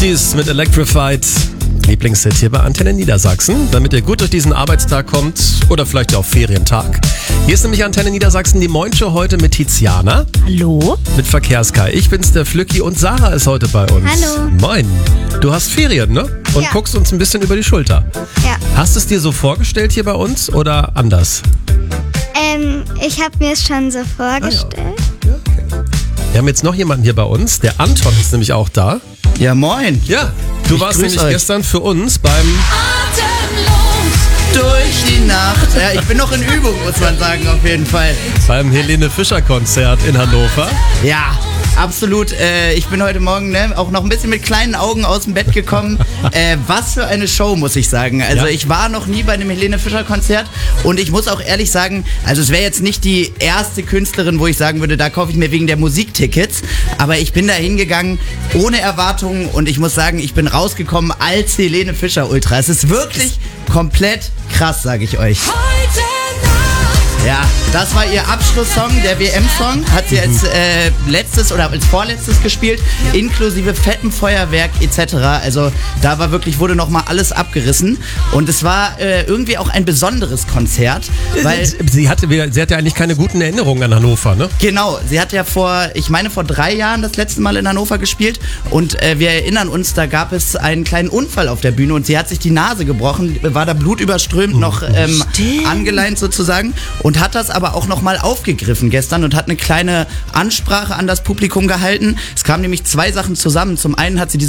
Fugees mit Electrified. Lieblingshit hier bei Antenne Niedersachsen, damit ihr gut durch diesen Arbeitstag kommt oder vielleicht auch Ferientag. Hier ist nämlich Antenne Niedersachsen, die Moin-Show heute mit Tiziana. Hallo. Mit Verkehrskai. Ich bin's, der Flücki, und Sarah ist heute bei uns. Hallo. Moin. Du hast Ferien, ne? Und Ja. guckst uns ein bisschen über die Schulter. Ja. Hast du es dir so vorgestellt hier bei uns oder anders? Ich habe mir es schon so vorgestellt. Wir haben jetzt noch jemanden hier bei uns. Der Anton ist nämlich auch da. Ja, moin. Ja, du warst grüß nämlich euch. gestern für uns beim... Durch die Nacht. Ja, ich bin noch in Übung, muss man sagen, auf jeden Fall. Beim Helene Fischer Konzert in Hannover. Ja, absolut. Ich bin heute Morgen auch noch ein bisschen mit kleinen Augen aus dem Bett gekommen. Was für eine Show, muss ich sagen. Also Ja. ich war noch nie bei einem Helene Fischer Konzert und ich muss auch ehrlich sagen, also es wäre jetzt nicht die erste Künstlerin, wo ich sagen würde, da kaufe ich mir wegen der Musiktickets, aber ich bin da hingegangen ohne Erwartungen und ich muss sagen, ich bin rausgekommen als Helene Fischer Ultra. Es ist wirklich komplett krass, sage ich euch. Ja, das war ihr Abschlusssong, der WM-Song. Hat sie als letztes oder als vorletztes gespielt, inklusive fettem Feuerwerk etc. Also da wurde nochmal alles abgerissen. Und es war irgendwie auch ein besonderes Konzert, weil... Sie hatte ja eigentlich keine guten Erinnerungen an Hannover, ne? Genau, sie hat ja vor 3 Jahren das letzte Mal in Hannover gespielt und wir erinnern uns, da gab es einen kleinen Unfall auf der Bühne und sie hat sich die Nase gebrochen, war da blutüberströmt noch angeleint sozusagen und hat das aber auch nochmal aufgegriffen gestern und hat eine kleine Ansprache an das Publikum gehalten. Es kamen nämlich 2 Sachen zusammen. Zum einen hat sie